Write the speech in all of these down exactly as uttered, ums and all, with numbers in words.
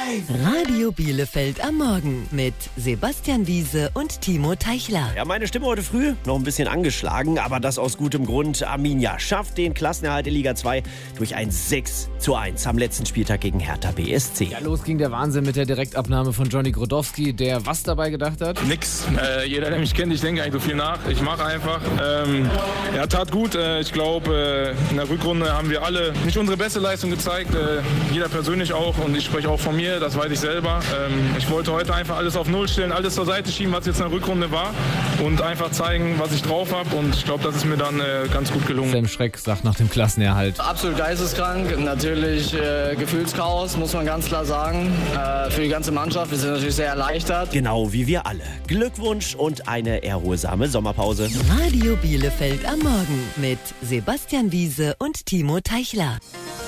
Radio Bielefeld am Morgen mit Sebastian Wiese und Timo Teichler. Ja, meine Stimme heute früh noch ein bisschen angeschlagen, aber das aus gutem Grund. Arminia schafft den Klassenerhalt in Liga zwei durch ein sechs zu eins am letzten Spieltag gegen Hertha B S C. Ja, los ging der Wahnsinn mit der Direktabnahme von Johnny Grodowski, der was dabei gedacht hat? Nix. Äh, jeder, der mich kennt, ich denke eigentlich so viel nach. Ich mache einfach. Ähm, er tat gut. Äh, ich glaube, äh, in der Rückrunde haben wir alle nicht unsere beste Leistung gezeigt. Äh, jeder persönlich auch und ich spreche auch von mir, das weiß ich selber. Ähm, ich wollte heute einfach alles auf Null stellen, alles zur Seite schieben, was jetzt in der Rückrunde war und einfach zeigen, was ich drauf habe und ich glaube, das ist mir dann äh, ganz gut gelungen. Sam Schreck sagt nach dem Klassenerhalt: Absolut geisteskrank, natürlich äh, Gefühlschaos, muss man ganz klar sagen, äh, für die ganze Mannschaft. Wir sind natürlich sehr erleichtert. Genau wie wir alle. Glückwunsch und eine erholsame Sommerpause. Radio Bielefeld am Morgen mit Sebastian Wiese und Timo Teichler.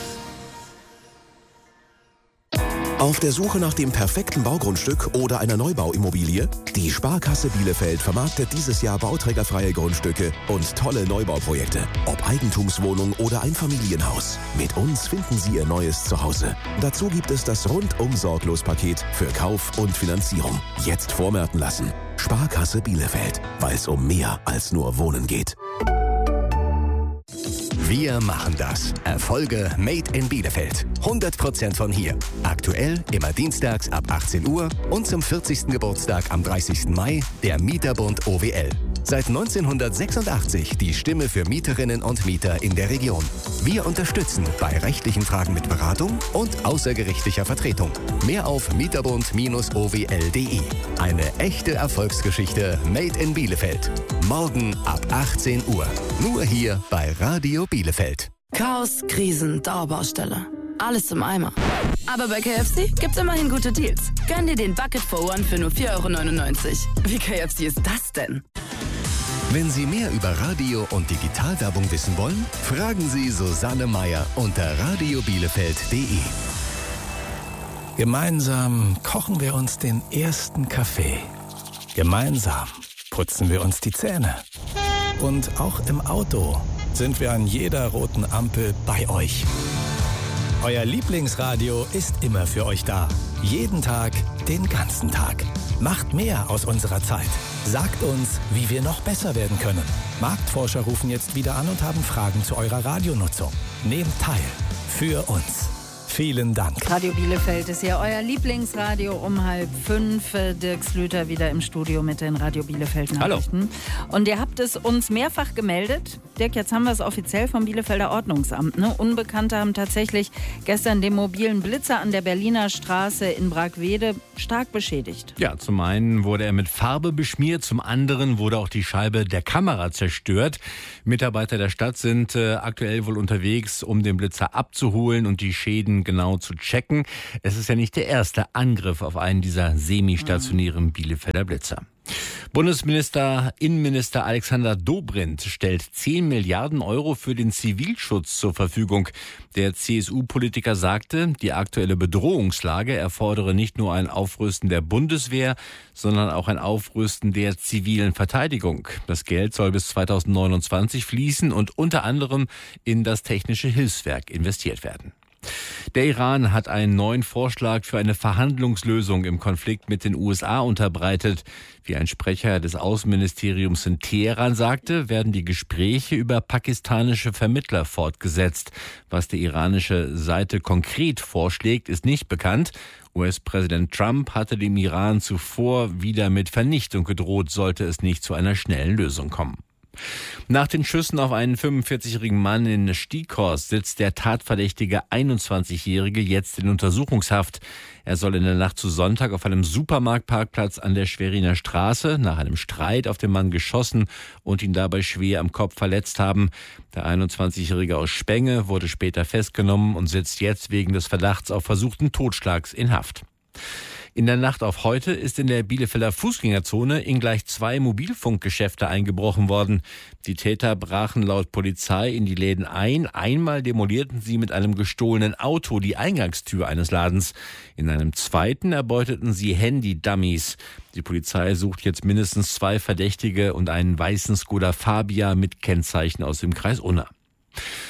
Auf der Suche nach dem perfekten Baugrundstück oder einer Neubauimmobilie? Die Sparkasse Bielefeld vermarktet dieses Jahr bauträgerfreie Grundstücke und tolle Neubauprojekte. Ob Eigentumswohnung oder Einfamilienhaus. Mit uns finden Sie Ihr neues Zuhause. Dazu gibt es das Rundum-Sorglos-Paket für Kauf und Finanzierung. Jetzt vormerken lassen. Sparkasse Bielefeld, weil es um mehr als nur Wohnen geht. Wir machen das. Erfolge made in Bielefeld. hundert Prozent von hier. Aktuell immer dienstags ab achtzehn Uhr und zum vierzigsten Geburtstag am dreißigsten Mai der Mieterbund O W L. Seit neunzehnhundertsechsundachtzig die Stimme für Mieterinnen und Mieter in der Region. Wir unterstützen bei rechtlichen Fragen mit Beratung und außergerichtlicher Vertretung. Mehr auf mieterbund Bindestrich o w l punkt d e. Eine echte Erfolgsgeschichte made in Bielefeld. Morgen ab achtzehn Uhr. Nur hier bei Radio Bielefeld. Chaos, Krisen, Dauerbaustelle. Alles im Eimer. Aber bei K F C gibt's immerhin gute Deals. Gönn dir den Bucket for One für nur vier Euro neunundneunzig. Wie K F C ist das denn? Wenn Sie mehr über Radio- und Digitalwerbung wissen wollen, fragen Sie Susanne Meyer unter radio bielefeld punkt d e. Gemeinsam kochen wir uns den ersten Kaffee. Gemeinsam putzen wir uns die Zähne. Und auch im Auto sind wir an jeder roten Ampel bei euch. Euer Lieblingsradio ist immer für euch da. Jeden Tag, den ganzen Tag. Macht mehr aus unserer Zeit. Sagt uns, wie wir noch besser werden können. Marktforscher rufen jetzt wieder an und haben Fragen zu eurer Radionutzung. Nehmt teil. Für uns. Vielen Dank. Radio Bielefeld ist ja euer Lieblingsradio um halb fünf. Dirk Slüter wieder im Studio mit den Radio Bielefeld Nachrichten. Hallo. Und ihr habt es uns mehrfach gemeldet. Dirk, jetzt haben wir es offiziell vom Bielefelder Ordnungsamt. Ne? Unbekannte haben tatsächlich gestern den mobilen Blitzer an der Berliner Straße in Bragwede stark beschädigt. Ja, zum einen wurde er mit Farbe beschmiert, zum anderen wurde auch die Scheibe der Kamera zerstört. Mitarbeiter der Stadt sind äh, aktuell wohl unterwegs, um den Blitzer abzuholen und die Schäden genau zu checken. Es ist ja nicht der erste Angriff auf einen dieser semi-stationären Bielefelder Blitzer. Bundesminister, Innenminister Alexander Dobrindt stellt zehn Milliarden Euro für den Zivilschutz zur Verfügung. Der C S U-Politiker sagte, die aktuelle Bedrohungslage erfordere nicht nur ein Aufrüsten der Bundeswehr, sondern auch ein Aufrüsten der zivilen Verteidigung. Das Geld soll bis zweitausendneunundzwanzig fließen und unter anderem in das technische Hilfswerk investiert werden. Der Iran hat einen neuen Vorschlag für eine Verhandlungslösung im Konflikt mit den U S A unterbreitet. Wie ein Sprecher des Außenministeriums in Teheran sagte, werden die Gespräche über pakistanische Vermittler fortgesetzt. Was die iranische Seite konkret vorschlägt, ist nicht bekannt. U S-Präsident Trump hatte dem Iran zuvor wieder mit Vernichtung gedroht, sollte es nicht zu einer schnellen Lösung kommen. Nach den Schüssen auf einen fünfundvierzigjährigen Mann in Stieghorst sitzt der tatverdächtige einundzwanzigjährige jetzt in Untersuchungshaft. Er soll in der Nacht zu Sonntag auf einem Supermarktparkplatz an der Schweriner Straße nach einem Streit auf den Mann geschossen und ihn dabei schwer am Kopf verletzt haben. Der einundzwanzigjährige aus Spenge wurde später festgenommen und sitzt jetzt wegen des Verdachts auf versuchten Totschlags in Haft. In der Nacht auf heute ist in der Bielefelder Fußgängerzone in gleich zwei Mobilfunkgeschäfte eingebrochen worden. Die Täter brachen laut Polizei in die Läden ein. Einmal demolierten sie mit einem gestohlenen Auto die Eingangstür eines Ladens. In einem zweiten erbeuteten sie Handy-Dummies. Die Polizei sucht jetzt mindestens zwei Verdächtige und einen weißen Skoda Fabia mit Kennzeichen aus dem Kreis Unna.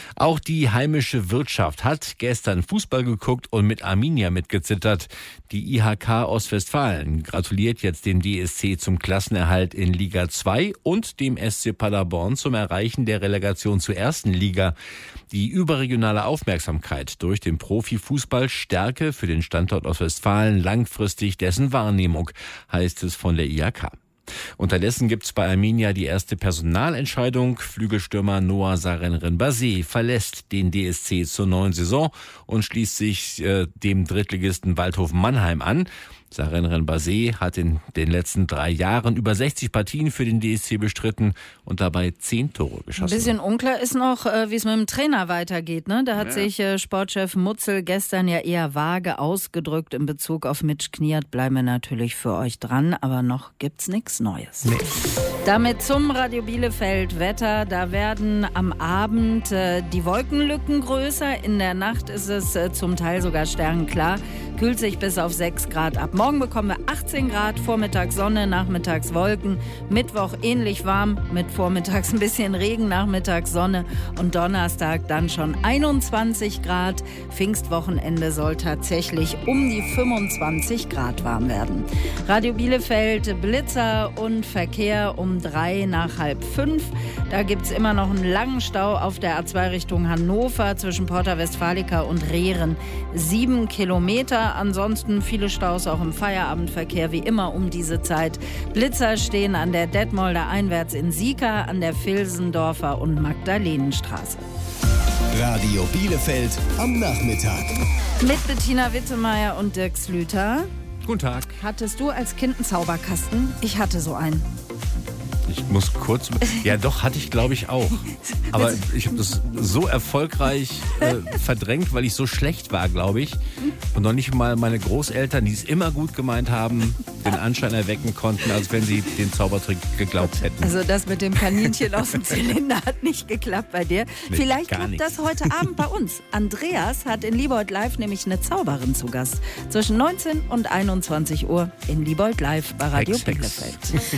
Auch die heimische Wirtschaft hat gestern Fußball geguckt und mit Arminia mitgezittert. Die I H K Ostwestfalen gratuliert jetzt dem D S C zum Klassenerhalt in Liga zwei und dem S C Paderborn zum Erreichen der Relegation zur ersten Liga. Die überregionale Aufmerksamkeit durch den Profifußball stärke für den Standort Ostwestfalen langfristig dessen Wahrnehmung, heißt es von der I H K. Unterdessen gibt's bei Arminia die erste Personalentscheidung. Flügelstürmer Noah Sarenren-Basé verlässt den D S C zur neuen Saison und schließt sich äh, dem Drittligisten Waldhofen Mannheim an. Sarenren-Basé hat in den letzten drei Jahren über sechzig Partien für den D S C bestritten und dabei zehn Tore geschossen. Ein bisschen unklar ist noch, wie es mit dem Trainer weitergeht. Ne? Da hat ja. sich äh, Sportchef Mutzel gestern ja eher vage ausgedrückt in Bezug auf Mitch Kniert. Bleiben wir natürlich für euch dran, aber noch gibt's nichts Neues. Nee. Damit zum Radio Bielefeld Wetter. Da werden am Abend äh, die Wolkenlücken größer. In der Nacht ist es äh, zum Teil sogar sternenklar. Kühlt sich bis auf sechs Grad ab. Morgen bekommen wir achtzehn Grad, vormittags Sonne, nachmittags Wolken. Mittwoch ähnlich warm, mit vormittags ein bisschen Regen, nachmittags Sonne. Und Donnerstag dann schon einundzwanzig Grad. Pfingstwochenende soll tatsächlich um die fünfundzwanzig Grad warm werden. Radio Bielefeld, Blitzer und Verkehr um drei nach halb fünf. Da gibt es immer noch einen langen Stau auf der A zwei Richtung Hannover zwischen Porta Westfalica und Rehren. Sieben Kilometer. Ansonsten viele Staus auch im Feierabendverkehr, wie immer um diese Zeit. Blitzer stehen an der Detmolder einwärts in Sieka, an der Vilsendorfer und Magdalenenstraße. Radio Bielefeld am Nachmittag. Mit Bettina Wittemeyer und Dirk Slüter. Guten Tag. Hattest du als Kind einen Zauberkasten? Ich hatte so einen. Ich muss kurz... Ja, doch, hatte ich, glaube ich, auch. Aber ich habe das so erfolgreich äh, verdrängt, weil ich so schlecht war, glaube ich. Und noch nicht mal meine Großeltern, die es immer gut gemeint haben, den Anschein erwecken konnten, als wenn sie den Zaubertrick geglaubt hätten. Also das mit dem Kaninchen aus dem Zylinder hat nicht geklappt bei dir. Nee, Vielleicht klappt nichts. das heute Abend bei uns. Andreas hat in Liebold Live nämlich eine Zauberin zu Gast. Zwischen neunzehn und einundzwanzig Uhr in Liebold Live bei Radio Hex, Hex. Bielefeld.